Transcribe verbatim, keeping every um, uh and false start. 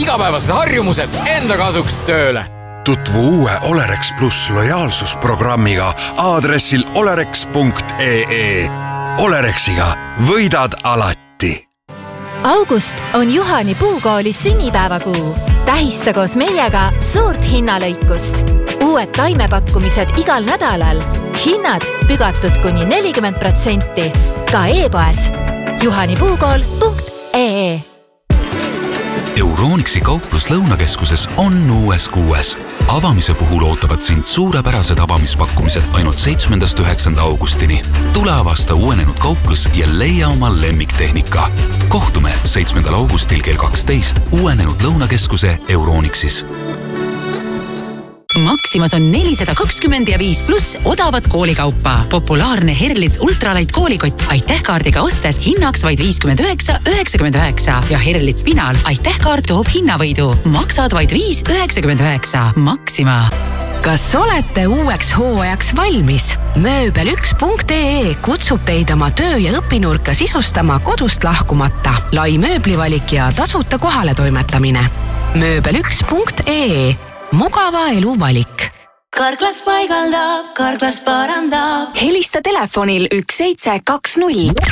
igapäevased harjumused enda kasuks tööle. Tutvu uue Olerex Plus lojaalsusprogrammiga aadressil olerex punkt ee. Olerexiga võidad alati. August on Juhani Puukooli sünnipäevakuu. Tähista koos meiega suurt hinnalõikust. Uued taimepakkumised igal nädalal. Hinnad pügatud kuni nelikümmend protsenti. Ka e-poes juhanipuukool punkt ee. Euronixi kauplus Lõunakeskuses on uues kuues. Avamise puhul ootavad sind suurepärased avamispakkumised ainult seitsmendast üheksanda augustini. Tule avasta uuenenud kauplus ja leia oma lemmiktehnika. Kohtume seitsmendal augustil kell kaksteist uuenenud Lõunakeskuse Euronixis. Maximas on nelisada kakskümmend ja viis pluss odavat koolikaupa. Populaarne Herlitz Ultralight koolikott Aiteh-kaardiga ostes hinnaks vaid viiskümmend üheksa üheksakümmend üheksa ja Herlitz Final Aiteh-kaart toob hinnavõidu. Maksad vaid viis üheksakümmend üheksa. Maxima. Kas olete uueks hooajaks valmis? mööbel üks punkt ee kutsub teid oma töö- ja õpinurka sisustama kodust lahkumata. Lai mööblivalik ja tasuta kohale toimetamine. mööbel üks punkt ee. Mugava elu valik. Karklas paigaldab, Karklas parandab. Helista telefonil üks seitse kaks null.